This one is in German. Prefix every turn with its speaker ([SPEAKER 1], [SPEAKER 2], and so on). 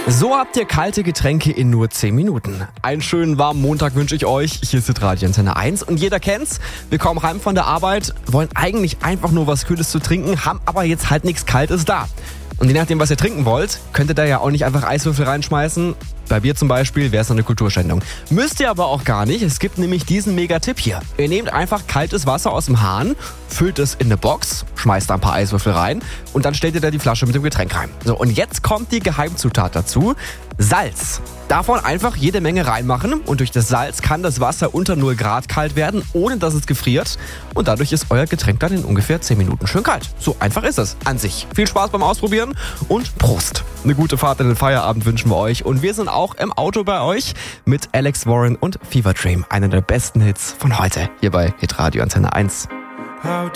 [SPEAKER 1] So habt ihr kalte Getränke in nur 10 Minuten. Einen schönen warmen Montag wünsche ich euch. Hier ist Radio Antenne 1 und jeder kennt's. Wir kommen heim von der Arbeit, wollen eigentlich einfach nur was Kühles zu trinken, haben aber jetzt halt nichts Kaltes da. Und je nachdem, was ihr trinken wollt, könnt ihr da ja auch nicht einfach Eiswürfel reinschmeißen. Bei Bier zum Beispiel wäre es eine Kulturschändung. Müsst ihr aber auch gar nicht. Es gibt nämlich diesen Mega-Tipp hier. Ihr nehmt einfach kaltes Wasser aus dem Hahn, füllt es in eine Box, schmeißt da ein paar Eiswürfel rein und dann stellt ihr da die Flasche mit dem Getränk rein. So, und jetzt kommt die Geheimzutat dazu. Salz. Davon einfach jede Menge reinmachen und durch das Salz kann das Wasser unter 0 Grad kalt werden, ohne dass es gefriert. Und dadurch ist euer Getränk dann in ungefähr 10 Minuten schön kalt. So einfach ist es an sich. Viel Spaß beim Ausprobieren und Prost. Eine gute Fahrt in den Feierabend wünschen wir euch. Und wir sind auch im Auto bei euch mit Alex Warren und Fever Dream. Einer der besten Hits von heute hier bei Hitradio Antenne 1.
[SPEAKER 2] How